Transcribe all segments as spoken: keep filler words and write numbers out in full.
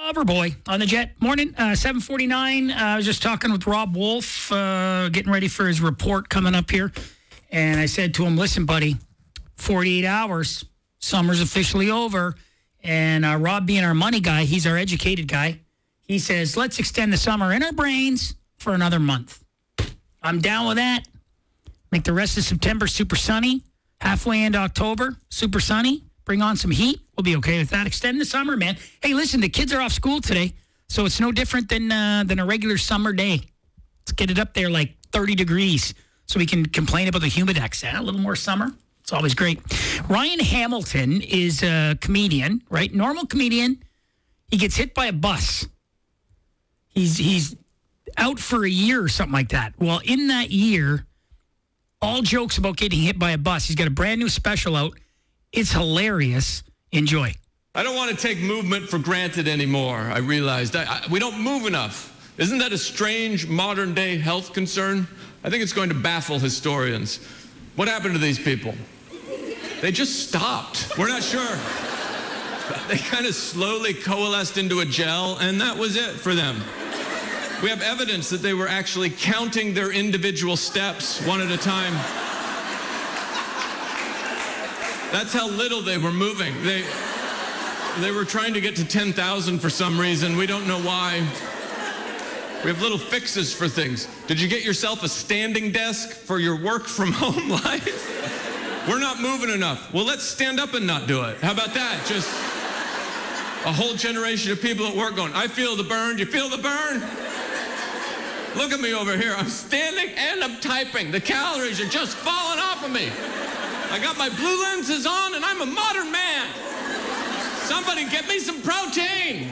Loverboy on the Jet. Morning, uh, seven forty-nine. Uh, I was just talking with Rob Wolf, uh, getting ready for his report coming up here. And I said to him, listen, buddy, forty-eight hours, summer's officially over. And uh, Rob being our money guy, he's our educated guy. He says, let's extend the summer in our brains for another month. I'm down with that. Make the rest of September super sunny. Halfway into October, super sunny. Bring on some heat. We'll be okay with that. Extend the summer, man. Hey, listen, the kids are off school today, so it's no different than uh, than a regular summer day. Let's get it up there like thirty degrees so we can complain about the humidex. Eh? A little more summer. It's always great. Ryan Hamilton is a comedian, right? Normal comedian. He gets hit by a bus. He's he's out for a year or something like that. Well, in that year, all jokes about getting hit by a bus. He's got a brand new special out. It's hilarious. Enjoy. I don't want to take movement for granted anymore. I realized I, I, we don't move enough. Isn't that a strange modern day health concern? I think it's going to baffle historians. What happened to these people? They just stopped. We're not sure. They kind of slowly coalesced into a gel, and that was it for them. We have evidence that they were actually counting their individual steps one at a time. That's how little they were moving. They, they were trying to get to ten thousand for some reason. We don't know why. We have little fixes for things. Did you get yourself a standing desk for your work from home life? We're not moving enough. Well, let's stand up and not do it. How about that? Just a whole generation of people at work going, I feel the burn. Do you feel the burn? Look at me over here. I'm standing and I'm typing. The calories are just falling off of me. I got my blue lenses on and I'm a modern man. Somebody get me some protein.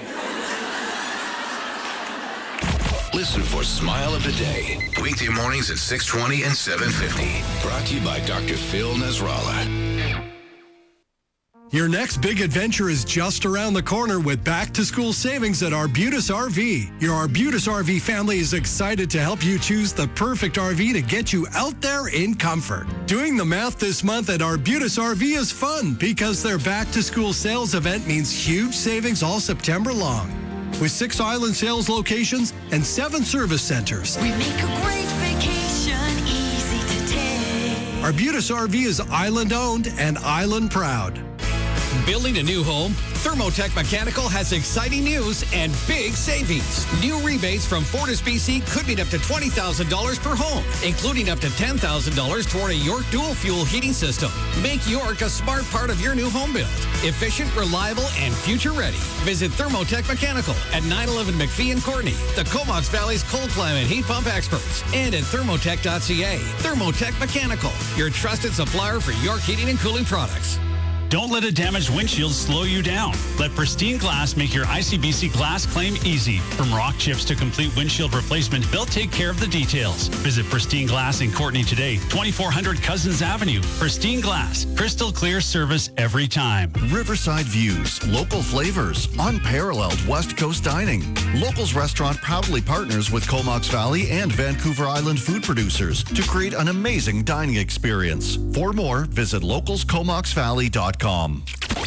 Listen for Smile of the Day. Weekday mornings at six twenty and seven fifty. Brought to you by Doctor Phil Nasrallah. Your next big adventure is just around the corner with back-to-school savings at Arbutus R V. Your Arbutus R V family is excited to help you choose the perfect R V to get you out there in comfort. Doing the math this month at Arbutus R V is fun because their back-to-school sales event means huge savings all September long. With six island sales locations and seven service centers. We make a great vacation easy to take. Arbutus R V is island-owned and island-proud. Building a new home? Thermotech Mechanical has exciting news and big savings. New rebates from Fortis B C could mean up to twenty thousand dollars per home, including up to ten thousand dollars toward a York dual fuel heating system. Make York a smart part of your new home build. Efficient, reliable, and future ready. Visit Thermotech Mechanical at nine eleven McPhee and Courtney, the Comox Valley's cold climate heat pump experts, and at thermotech dot c a. Thermotech Mechanical, your trusted supplier for York heating and cooling products. Don't let a damaged windshield slow you down. Let Pristine Glass make your I C B C glass claim easy. From rock chips to complete windshield replacement, they'll take care of the details. Visit Pristine Glass in Courtney today, twenty-four hundred Cousins Avenue. Pristine Glass, crystal clear service every time. Riverside views, local flavors, unparalleled West Coast dining. Locals Restaurant proudly partners with Comox Valley and Vancouver Island food producers to create an amazing dining experience. For more, visit locals comox valley dot com. Com.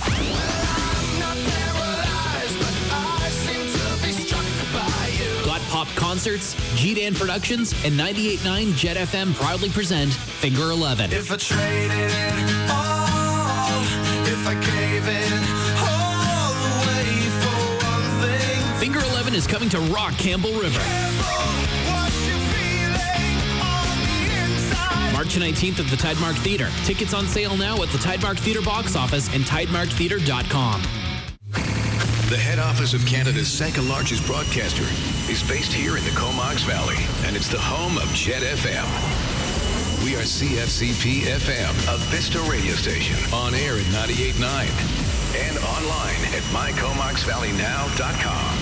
Got Pop Concerts, G-Dan Productions, and ninety-eight point nine Jet F M proudly present Finger eleven. If I traded it all, if I gave it all away for one thing. Finger eleven is coming to rock Campbell River. March nineteenth at the Tidemark Theatre. Tickets on sale now at the Tidemark Theatre box office and tidemark theatre dot com. The head office of Canada's second largest broadcaster is based here in the Comox Valley, and it's the home of Jet F M. We are C F C P F M, a Vista radio station, on air at ninety-eight point nine and online at my comox valley now dot com.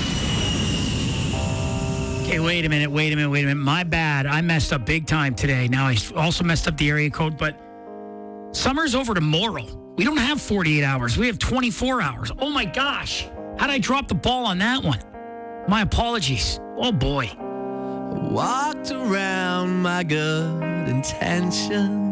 Okay, wait a minute, wait a minute, wait a minute. My bad. I messed up big time today. Now, I also messed up the area code, but summer's over tomorrow. We don't have forty-eight hours. We have twenty-four hours. Oh, my gosh. How'd I drop the ball on that one? My apologies. Oh, boy. Walked around my good intention.